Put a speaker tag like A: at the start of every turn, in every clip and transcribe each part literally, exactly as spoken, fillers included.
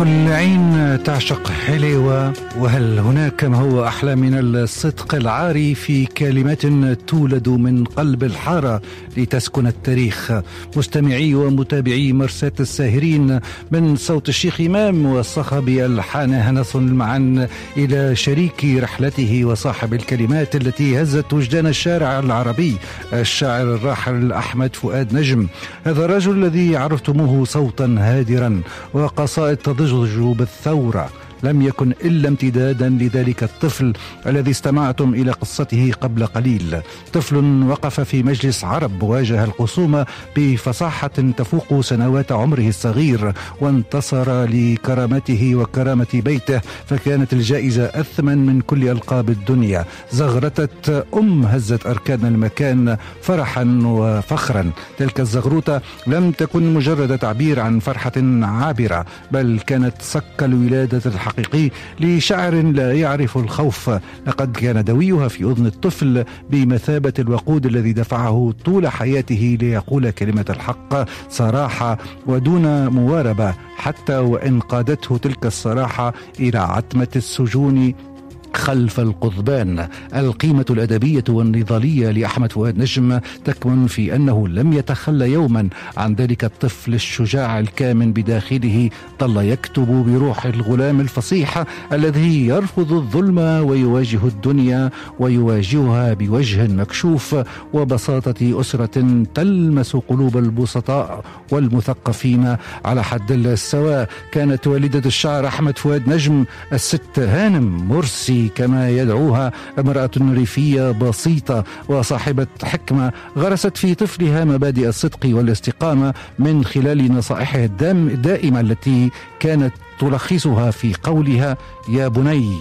A: كل عين تعشق حليوة، وهل هناك ما هو أحلى من الصدق العاري في كلمات تولد من قلب الحارة لتسكن التاريخ؟ مستمعي ومتابعي مرساة الساهرين، من صوت الشيخ إمام والصخبي ألحان هنص معا إلى شريك رحلته وصاحب الكلمات التي هزت وجدان الشارع العربي، الشاعر الراحل أحمد فؤاد نجم. هذا الرجل الذي عرفتموه صوتا هادرا وقصائد تضج بالثورة لم يكن إلا امتدادا لذلك الطفل الذي استمعتم إلى قصته قبل قليل. طفل وقف في مجلس عرب، واجه الخصوم بفصاحة تفوق سنوات عمره الصغير، وانتصر لكرامته وكرامة بيته، فكانت الجائزة أثمن من كل ألقاب الدنيا. زغرتة أم هزت أركان المكان فرحا وفخرا. تلك الزغروطة لم تكن مجرد تعبير عن فرحة عابرة، بل كانت صك الولادة الحقيقية حقيقي لشاعر لا يعرف الخوف. لقد كان دويها في أذن الطفل بمثابة الوقود الذي دفعه طول حياته ليقول كلمة الحق صراحة ودون مواربة، حتى وإن قادته تلك الصراحة إلى عتمة السجون خلف القضبان. القيمة الأدبية والنضالية لأحمد فؤاد نجم تكمن في أنه لم يتخلى يوما عن ذلك الطفل الشجاع الكامن بداخله، ظل يكتب بروح الغلام الفصيح الذي يرفض الظلم ويواجه الدنيا ويواجهها بوجه مكشوف وبساطة أسرة تلمس قلوب البسطاء والمثقفين على حد السواء. كانت والدة الشاعر أحمد فؤاد نجم الست هانم مرسي كما يدعوها، امرأة ريفية بسيطة وصاحبة حكمة غرست في طفلها مبادئ الصدق والاستقامة من خلال نصائحها الدائمة التي كانت تلخصها في قولها: يا بني،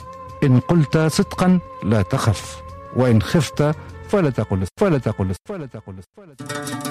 A: إن قلت صدقا لا تخف، وإن خفت فلا تقل فلا تقل فلا تقل, فلا تقل.